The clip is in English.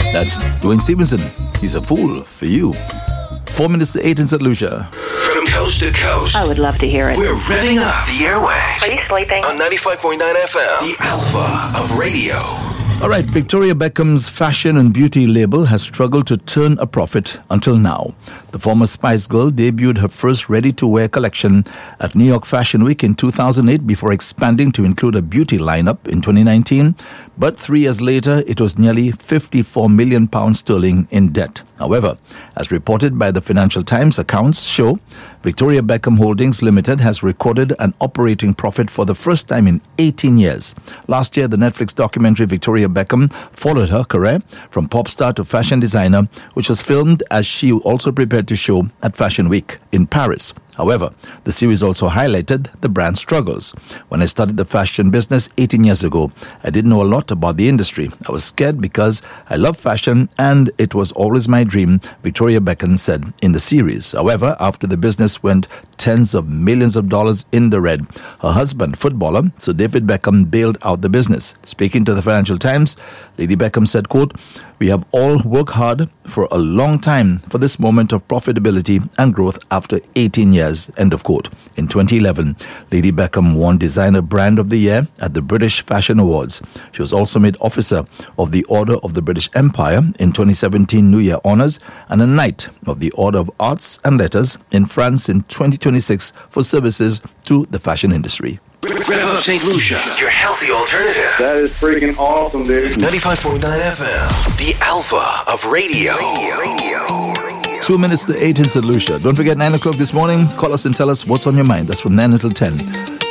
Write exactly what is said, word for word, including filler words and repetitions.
That's Dwayne Stevenson. He's a fool for you. Four minutes to eight in Saint Lucia. From coast to coast. I would love to hear it. We're revving up the airwaves. Are you sleeping? On ninety-five point nine F M. The Alpha of radio. All right, Victoria Beckham's fashion and beauty label has struggled to turn a profit until now. The former Spice Girl debuted her first ready-to-wear collection at New York Fashion Week in two thousand eight before expanding to include a beauty lineup in twenty nineteen. But three years later, it was nearly fifty-four million pounds sterling in debt. However, as reported by the Financial Times, accounts show Victoria Beckham Holdings Limited has recorded an operating profit for the first time in eighteen years. Last year, the Netflix documentary Victoria Beckham followed her career from pop star to fashion designer, which was filmed as she also prepared to show at Fashion Week in Paris. However, the series also highlighted the brand's struggles. When I started the fashion business eighteen years ago, I didn't know a lot about the industry. I was scared because I love fashion and it was always my dream, Victoria Beckham said in the series. However, after the business went tens of millions of dollars in the red, her husband, footballer Sir David Beckham, bailed out the business. Speaking to the Financial Times, Lady Beckham said, quote, "We have all worked hard for a long time for this moment of profitability and growth after eighteen years, end of quote. In twenty eleven, Lady Beckham won Designer Brand of the Year at the British Fashion Awards. She was also made Officer of the Order of the British Empire in twenty seventeen New Year Honours and a Knight of the Order of Arts and Letters in France in twenty twenty-six for services to the fashion industry. Rev Up Saint Lucia, your healthy alternative. That is freaking awesome, dude. ninety-five point nine F M, the Alpha of radio. Two minutes to eight in Saint Lucia. Don't forget, nine o'clock this morning, call us and tell us what's on your mind. That's from nine until ten.